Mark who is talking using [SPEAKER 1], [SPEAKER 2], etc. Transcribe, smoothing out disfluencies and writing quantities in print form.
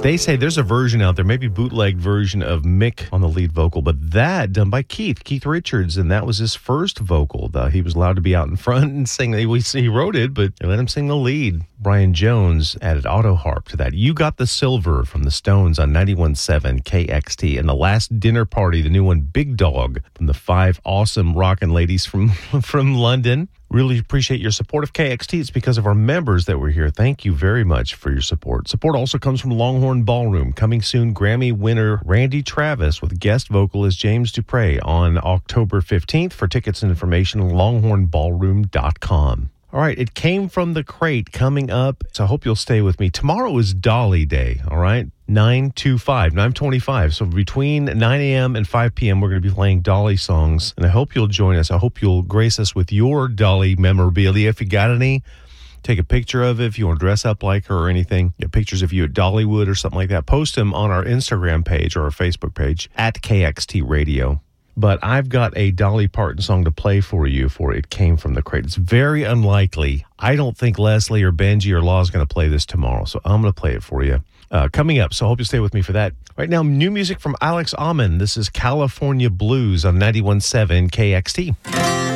[SPEAKER 1] They say there's a version out there, maybe bootleg version of Mick on the lead vocal, but that done by Keith Richards, and that was his first vocal. He was allowed to be out in front and sing. He wrote it, but they let him sing the lead. Brian Jones added auto harp to that. You Got the Silver from the Stones on 91.7 KXT. And The Last Dinner Party, the new one, Big Dog, from the 5 awesome rockin' ladies from London. Really appreciate your support of KXT. It's because of our members that we're here. Thank you very much for your support. Support also comes from Longhorn Ballroom. Coming soon, Grammy winner Randy Travis with guest vocalist James Dupre on October 15th. For tickets and information, longhornballroom.com. All right, It Came from the Crate coming up, so I hope you'll stay with me. Tomorrow is Dolly Day, all right? 9:25. So between 9 a.m. and 5 p.m., we're going to be playing Dolly songs, and I hope you'll join us. I hope you'll grace us with your Dolly memorabilia. If you got any, take a picture of it. If you want to dress up like her or anything, get pictures of you at Dollywood or something like that. Post them on our Instagram page or our Facebook page at KXT Radio. But I've got a Dolly Parton song to play for you for It Came from the Crate. It's very unlikely. I don't think Leslie or Benji or Law is going to play this tomorrow, so I'm going to play it for you. Coming up, so I hope you stay with me for that. Right now, new music from Alex Ammon. This is California Blues on 91.7 KXT.